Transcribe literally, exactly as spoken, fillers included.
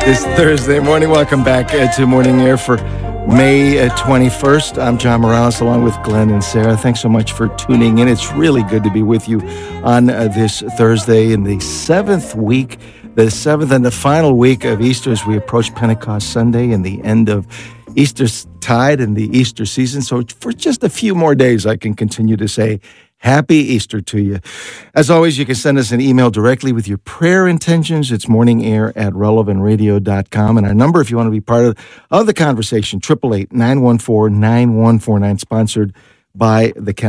This Thursday morning. Welcome back uh, to Morning Air for May uh, twenty-first. I'm John Morales along with Glenn and Sarah. Thanks so much for tuning in. It's really good to be with you on uh, this Thursday in the seventh week, the seventh and the final week of Easter as we approach Pentecost Sunday and the end of Easter's tide and the Easter season. So for just a few more days, I can continue to say Happy Easter to you. As always, you can send us an email directly with your prayer intentions. It's morningair at relevant radio dot com. And our number, if you want to be part of, of the conversation, eight eight eight, nine one four, nine one four nine, sponsored by the